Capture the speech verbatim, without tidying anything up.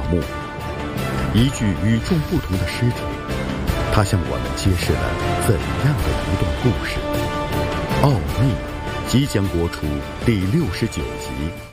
墓，一具与众不同的尸体，它向我们揭示了怎样的一段故事？奥秘即将播出第六十九集。